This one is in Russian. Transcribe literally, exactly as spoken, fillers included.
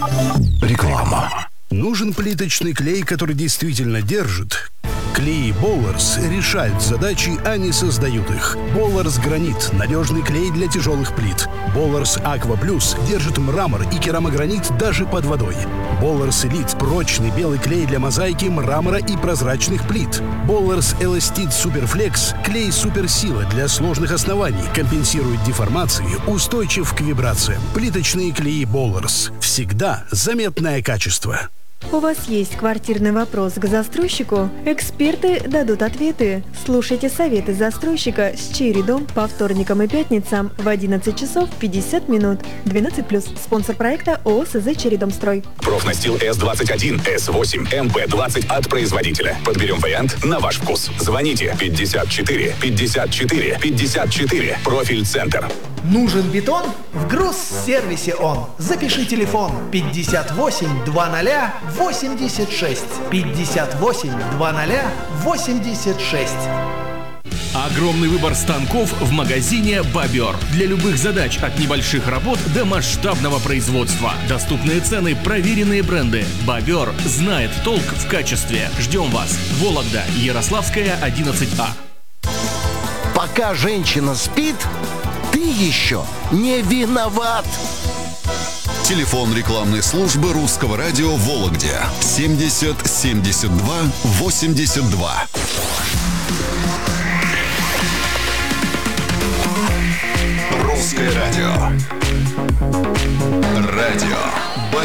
Реклама. Нужен плиточный клей, который действительно держит? Клей Болларс решают задачи, а не создают их. Болларс Гранит – надежный клей для тяжелых плит. Болларс Аква Плюс держит мрамор и керамогранит даже под водой. Болларс Элит – прочный белый клей для мозаики, мрамора и прозрачных плит. Болларс Эластит Суперфлекс – клей суперсила для сложных оснований, компенсирует деформации, устойчив к вибрациям. Плиточные клеи Болларс. Всегда заметное качество. У вас есть квартирный вопрос к застройщику? Эксперты дадут ответы. Слушайте советы застройщика с Черри Дом по вторникам и пятницам в одиннадцать часов пятьдесят минут. двенадцать плюс. Спонсор проекта ООО СЗ Черри Дом Строй. Профнастил эс двадцать один, эс восемь, эм пэ двадцать от производителя. Подберем вариант на ваш вкус. Звоните пятьдесят четыре пятьдесят четыре пятьдесят четыре. Профиль Центр. Нужен бетон? В Грузсервисе он. Запиши телефон пятьдесят восемь двадцать восемьдесят шесть. пятьдесят восемь двадцать восемьдесят шесть. Огромный выбор станков в магазине «Бобер». Для любых задач от небольших работ до масштабного производства. Доступные цены, проверенные бренды. «Бобер» знает толк в качестве. Ждем вас. Вологда, Ярославская, одиннадцать А. Пока женщина спит, ты еще не виноват. Телефон рекламной службы Русского радио в Вологде семьдесят семьдесят два восемьдесят два. Русское радио. Радио